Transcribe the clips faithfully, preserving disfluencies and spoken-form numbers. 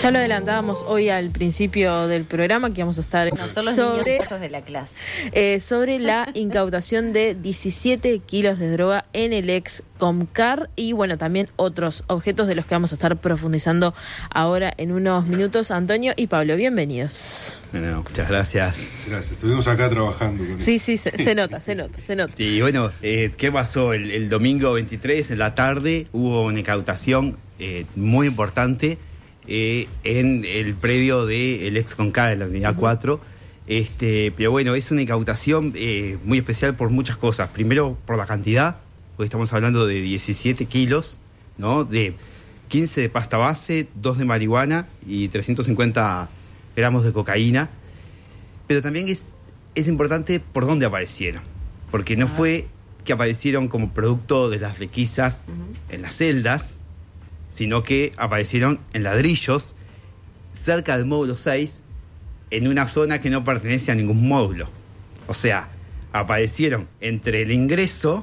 Ya lo adelantábamos hoy al principio del programa que íbamos a estar no, son los sobre, niños de la clase. Eh, sobre la incautación de diecisiete kilos de droga en el ex Comcar y bueno, también otros objetos de los que vamos a estar profundizando ahora en unos minutos. Antonio y Pablo, bienvenidos. Bueno, muchas gracias. Gracias, estuvimos acá trabajando con Sí, sí, se, se nota, se nota, se nota. Sí, bueno, eh, ¿qué pasó? El, el domingo veintitrés en la tarde hubo una incautación eh, muy importante eh, en el predio del ex Comcar, en la unidad uh-huh. cuatro. Este, pero bueno, es una incautación eh, muy especial por muchas cosas. Primero, por la cantidad, porque estamos hablando de diecisiete kilos, ¿no? De quince de pasta base, dos de marihuana y trescientos cincuenta gramos de cocaína. Pero también es, es importante por dónde aparecieron, porque no fue que aparecieron como producto de las requisas uh-huh. en las celdas, sino que aparecieron en ladrillos cerca del módulo seis, en una zona que no pertenece a ningún módulo. O sea, aparecieron entre el ingreso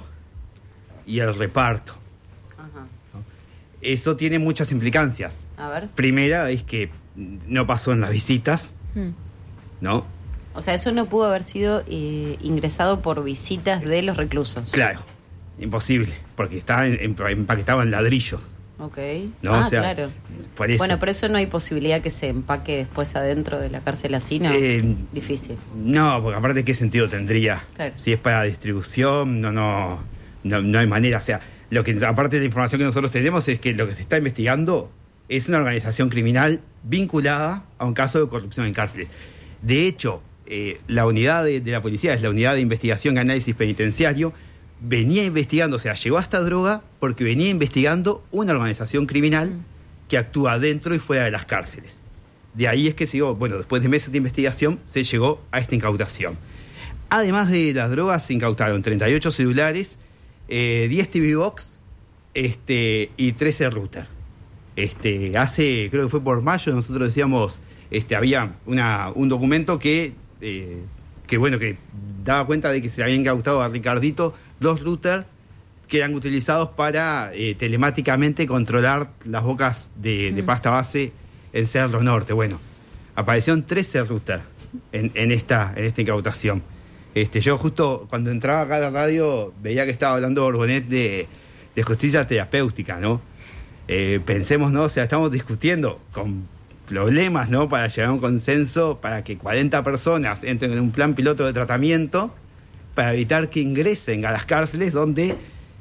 y el reparto. Ajá. ¿No? Eso tiene muchas implicancias. A ver. Primera es que no pasó en las visitas, hmm. ¿no? O sea, eso no pudo haber sido eh, ingresado por visitas de los reclusos. Claro, imposible, porque estaba en, en, empaquetado en ladrillos. Ok. ¿No? Ah, o sea, claro. Por eso. Bueno, por eso no hay posibilidad que se empaque después adentro de la cárcel así, ¿no? Eh, Difícil. No, porque aparte, ¿qué sentido tendría? Claro. Si es para distribución, no, no, no, no hay manera. O sea, lo que aparte de la información que nosotros tenemos es que lo que se está investigando es una organización criminal vinculada a un caso de corrupción en cárceles. De hecho, eh, la unidad de, de la policía, es la unidad de investigación y análisis penitenciario, venía investigando, o sea, llegó a esta droga porque venía investigando una organización criminal que actúa dentro y fuera de las cárceles. De ahí es que se llegó, bueno, después de meses de investigación, se llegó a esta incautación. Además de las drogas, se incautaron treinta y ocho celulares, eh, diez T V Box este, y trece router. Este, hace, creo que fue por mayo, nosotros decíamos, este, había una, un documento que, eh, que, bueno, que daba cuenta de que se había incautado a Ricardito dos routers que eran utilizados para eh, telemáticamente controlar las bocas de, de pasta base en Cerro Norte. Bueno, aparecieron trece routers en, en, esta, en esta incautación. Este, yo justo cuando entraba acá a la radio veía que estaba hablando Borbonet de, de justicia terapéutica, ¿no? Eh, pensemos, ¿no? O sea, estamos discutiendo con problemas, ¿no? Para llegar a un consenso para que cuarenta personas entren en un plan piloto de tratamiento para evitar que ingresen a las cárceles donde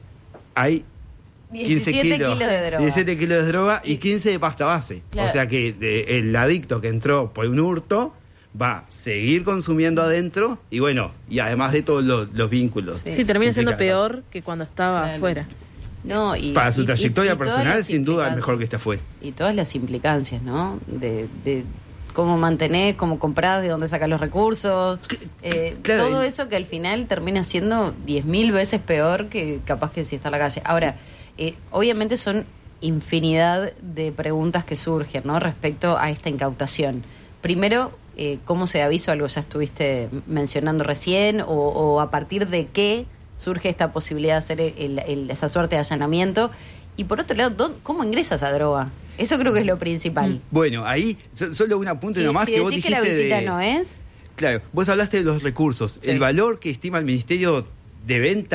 hay quince kilos, kilos de droga. diecisiete kilos de droga y quince de pasta base. Claro. O sea que de, el adicto que entró por un hurto va a seguir consumiendo adentro y bueno, y además de todos los, los vínculos. Sí, sí, termina siendo peor que cuando estaba claro. afuera. No, y, para su y, trayectoria y, y personal, sin duda, es mejor que esté afuera. Y todas las implicancias, ¿no? De, de cómo mantenés, cómo comprás, de dónde sacás los recursos. Eh, claro, todo eso que al final termina siendo diez mil veces peor que capaz que si está en la calle. Ahora, eh, obviamente son infinidad de preguntas que surgen, ¿no? Respecto a esta incautación. Primero, eh, ¿cómo se avisó? Algo ya estuviste mencionando recién, o, o a partir de qué surge esta posibilidad de hacer el, el, el, esa suerte de allanamiento. Y por otro lado, ¿cómo ingresa esa droga? Eso creo que es lo principal. Bueno, ahí solo un apunte sí, nomás si que vos dijiste que la visita de, no es. Claro, vos hablaste de los recursos. Sí. El valor que estima el Ministerio de Venta